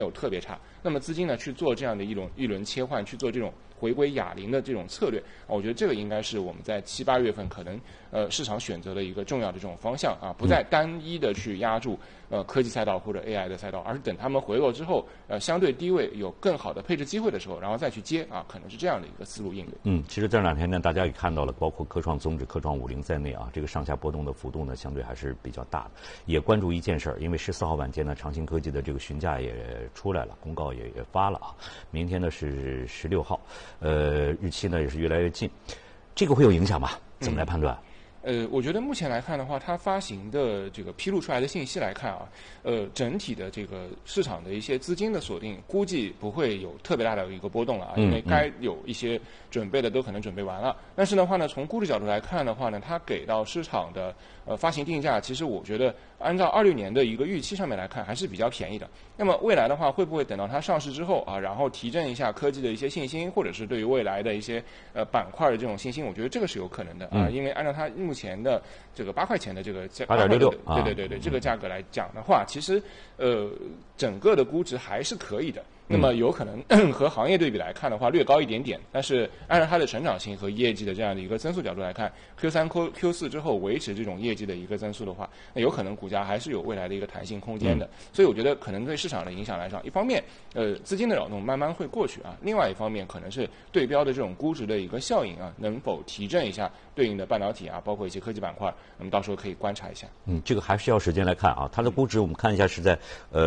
有特别差。那么资金呢去做这样的一轮切换，去做这种回归哑铃的这种策略我觉得这个应该是我们在7、8月份可能市场选择的一个重要的这种方向不再单一的去压住科技赛道或者 AI 的赛道，而是等他们回落之后相对低位有更好的配置机会的时候，然后再去接可能是这样的一个思路应对。 其实这2天呢，大家也看到了，包括科创综指、科创50在内这个上下波动的幅度呢，相对还是比较大的。也关注一件事儿，因为14号晚间呢，长兴科技的这个询价也出来了，公告也发了明天呢是16号，日期呢也是越来越近，这个会有影响吗？怎么来判断？ 我觉得目前来看的话，它发行的这个披露出来的信息来看整体的这个市场的一些资金的锁定，估计不会有特别大的一个波动了因为该有一些准备的都可能准备完了。但是的话呢，从估值角度来看的话呢，它给到市场的发行定价，其实我觉得按照26年的一个预期上面来看，还是比较便宜的。那么未来的话，会不会等到它上市之后然后提振一下科技的一些信心，或者是对于未来的一些板块的这种信心，我觉得这个是有可能的因为按照它目前的这个8块钱的这个 8.66， 对，这个价格来讲的话，其实整个的估值还是可以的。那么有可能和行业对比来看的话略高一点点，但是按照它的成长性和业绩的这样的一个增速角度来看 ，Q3、Q4 之后维持这种业绩的一个增速的话，那有可能股价还是有未来的一个弹性空间的。所以我觉得可能对市场的影响来讲，一方面资金的扰动慢慢会过去另外一方面可能是对标的这种估值的一个效应能否提振一下对应的半导体包括一些科技板块，那么到时候可以观察一下。 这个还是要时间来看它的估值我们看一下是在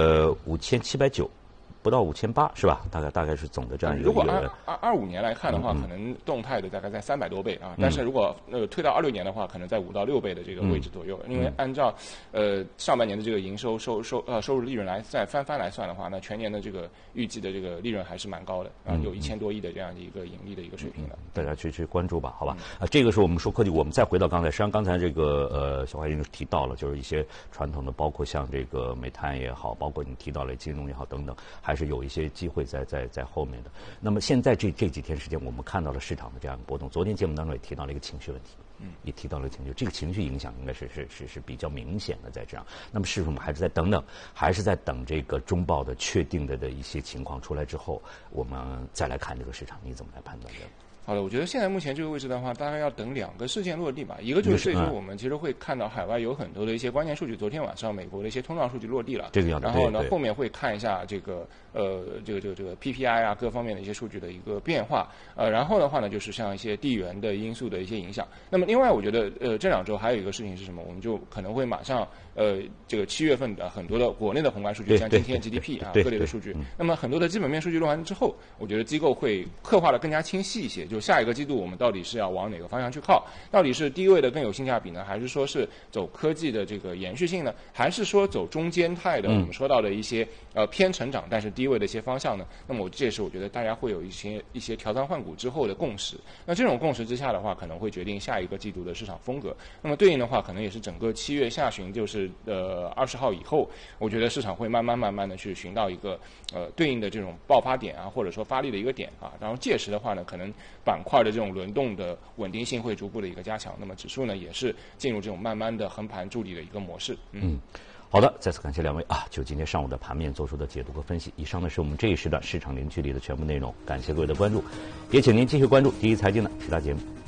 5790。不到5800是吧？大概是总的这样一个。 如果25年来看的话，可能动态的大概在300多倍但是如果推到26年的话，可能在5到6倍的这个位置左右。因为按照上半年的这个营收收入利润来再翻来算的话，那全年的这个预计的这个利润还是蛮高的有1000多亿的这样的一个盈利的一个水平的。 大家去关注吧，好吧？这个是我们说科技，我们再回到刚才，实际上刚才这个小华医生提到了，就是一些传统的，包括像这个煤炭也好，包括你提到了金融也好等等，还是有一些机会在后面的。那么现在这几天时间，我们看到了市场的这样一个波动。昨天节目当中也提到了一个情绪问题，也提到了情绪，这个情绪影响应该是比较明显的在这样。那么是不是我们还是在等，还是在等这个中报的确定的一些情况出来之后，我们再来看这个市场，你怎么来判断这个？ 好的，我觉得现在目前这个位置的话，大概要等2个事件落地吧。一个就是说我们其实会看到海外有很多的一些关键数据，昨天晚上美国的一些通胀数据落地了， 这个样子。 然后呢，后面会看一下这个PPI 各方面的一些数据的一个变化。然后的话呢，就是像一些地缘的因素的一些影响。那么另外，我觉得这2周还有一个事情是什么？我们就可能会马上这个7月份的很多的国内的宏观数据，像今天 GDP 各类的数据。那么很多的基本面数据落完之后，我觉得机构会刻画的更加清晰一些。就下一个季度我们到底是要往哪个方向去靠？到底是低位的更有性价比呢，还是说是走科技的这个延续性呢？还是说走中间态的我们说到的一些偏成长但是低位的一些方向呢？那么这也是我觉得大家会有一些调仓换股之后的共识。那这种共识之下的话，可能会决定下一个季度的市场风格。那么对应的话，可能也是整个7月下旬，就是20号以后，我觉得市场会慢慢的去寻到一个对应的这种爆发点或者说发力的一个点然后届时的话呢，可能板块的这种轮动的稳定性会逐步的一个加强，那么指数呢也是进入这种慢慢的横盘筑底的一个模式。 好的，再次感谢2位就今天上午的盘面做出的解读和分析。以上呢是我们这一时段市场零距离的全部内容，感谢各位的关注，也请您继续关注第一财经的其他节目。